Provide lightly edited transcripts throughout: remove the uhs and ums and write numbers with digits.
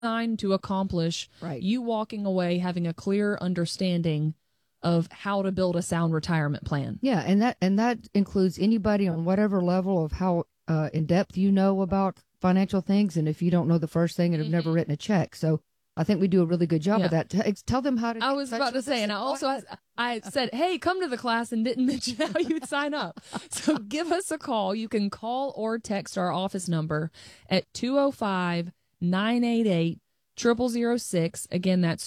designed to accomplish Right. you walking away having a clear understanding of how to build a sound retirement plan. Yeah, and that includes anybody on whatever level of how in depth you know about financial things, and if you don't know the first thing and have never written a check. So I think we do a really good job of that. Tell them how to. I was about to say, and I said, hey, come to the class and didn't mention how you'd sign up. So give us a call. You can call or text our office number at 205-988-0006. Again, that's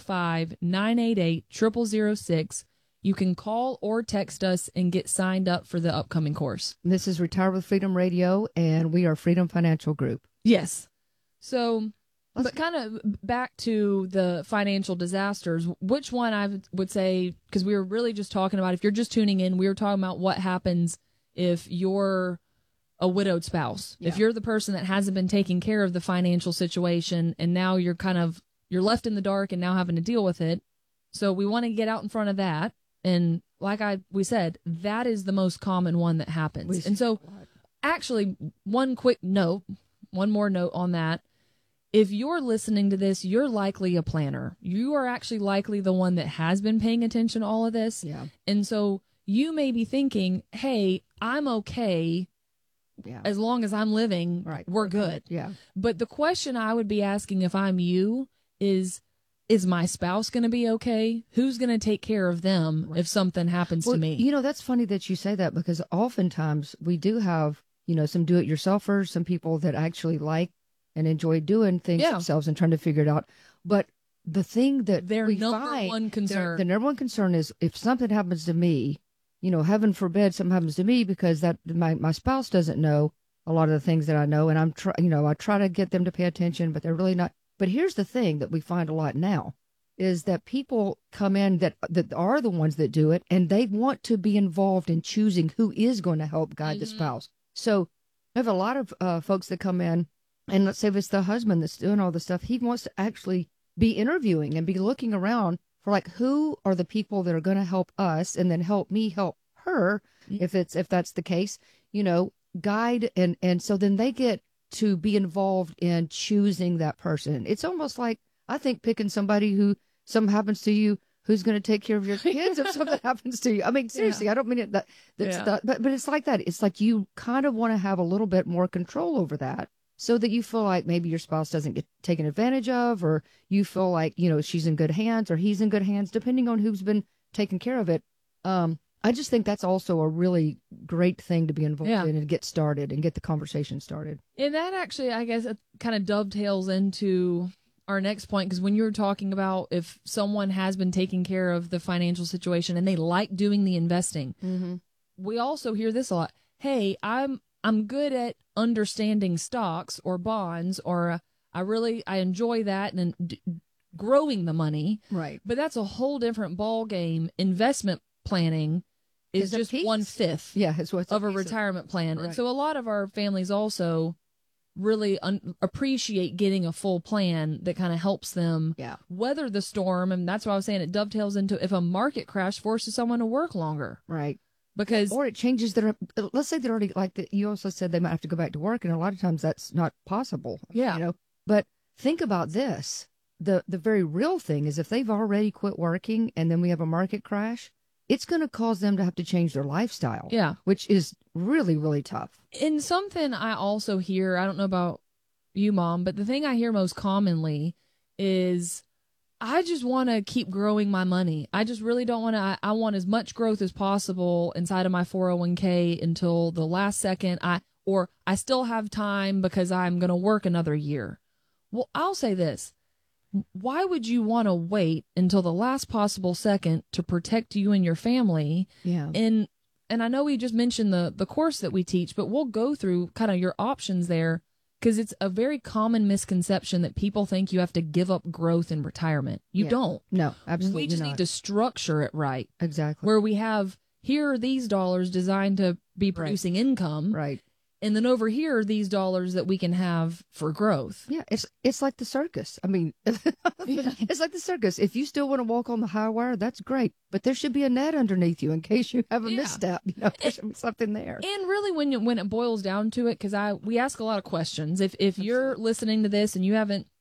205-988-0006. You can call or text us and get signed up for the upcoming course. This is Retire with Freedom Radio, and we are Freedom Financial Group. Yes. So, but kind of back to the financial disasters, which one I would say, because we were really just talking about, if you're just tuning in, we were talking about what happens if you're a widowed spouse. Yeah. If you're the person that hasn't been taking care of the financial situation and now you're left in the dark and now having to deal with it. So we want to get out in front of that. And like we said, that is the most common one that happens. And so actually one more note on that. If you're listening to this, you're likely a planner. You are actually likely the one that has been paying attention to all of this. Yeah. And so you may be thinking, hey, I'm okay. Yeah. As long as I'm living, we're good. Yeah. But the question I would be asking if I'm you is my spouse going to be okay? Who's going to take care of them if something happens to me? You know, that's funny that you say that, because oftentimes we do have, some do-it-yourselfers, some people that actually like and enjoy doing things themselves and trying to figure it out. But the thing that their the number one concern is if something happens to me, heaven forbid something happens to me, because that my spouse doesn't know a lot of the things that I know, and I try to get them to pay attention, but they're really not. But here's the thing that we find a lot now is that people come in that are the ones that do it, and they want to be involved in choosing who is going to help guide the spouse. So I have a lot of folks that come in, and let's say if it's the husband that's doing all the stuff, he wants to actually be interviewing and be looking around for who are the people that are going to help us and then help me help her, if that's the case, guide. And so then they get to be involved in choosing that person. It's almost like, I think, picking somebody who something happens to you, who's going to take care of your kids if something happens to you. I mean, seriously, I don't mean it but it's like that. It's like you kind of want to have a little bit more control over that, so that you feel like maybe your spouse doesn't get taken advantage of, or you feel like, she's in good hands or he's in good hands, depending on who's been taking care of it. I just think that's also a really great thing to be involved in and get started and get the conversation started. And that actually, I guess, kind of dovetails into our next point, because when you were talking about if someone has been taking care of the financial situation and they like doing the investing, we also hear this a lot. Hey, I'm good at understanding stocks or bonds, or I enjoy that and growing the money. Right. But that's a whole different ball game. Investment planning is just 1/5 of a retirement plan. Right. And so a lot of our families also really appreciate getting a full plan that kind of helps them weather the storm. And that's why I was saying it dovetails into if a market crash forces someone to work longer. Right. Or it changes let's say they're already, you also said they might have to go back to work, and a lot of times that's not possible. Yeah. But think about this. The very real thing is if they've already quit working and then we have a market crash, it's going to cause them to have to change their lifestyle. Yeah. Which is really, really tough. And something I also hear, I don't know about you, Mom, but the thing I hear most commonly is, I just want to keep growing my money. I just really don't want to. I want as much growth as possible inside of my 401k until the last second. I still have time because I'm going to work another year. Well, I'll say this. Why would you want to wait until the last possible second to protect you and your family? Yeah. And I know we just mentioned the course that we teach, but we'll go through kind of your options there, because it's a very common misconception that people think you have to give up growth in retirement. You don't. No, absolutely not. We just need to structure it right. Exactly. Where we have, here are these dollars designed to be producing income. Right. And then over here are these dollars that we can have for growth. Yeah, it's like the circus. I mean, it's like the circus. If you still want to walk on the high wire, that's great. But there should be a net underneath you in case you have a misstep. There should be something there. And really, when it boils down to it, because we ask a lot of questions. If you're listening to this and you haven't